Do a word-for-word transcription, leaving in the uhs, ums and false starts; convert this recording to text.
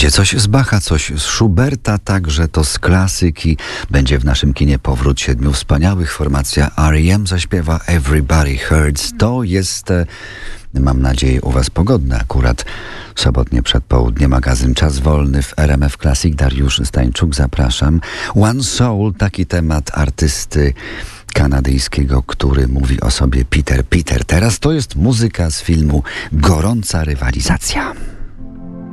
Będzie coś z Bacha, coś z Schuberta, także to z klasyki. Będzie w naszym kinie powrót siedmiu wspaniałych. Formacja R E M zaśpiewa Everybody Hurts. To jest, mam nadzieję, u was pogodne akurat. Sobotnie przedpołudnie, magazyn Czas Wolny w R M F Classic. Dariusz Stańczuk, zapraszam. One Soul, taki temat artysty kanadyjskiego, który mówi o sobie Peter Peter. Teraz to jest muzyka z filmu Gorąca rywalizacja.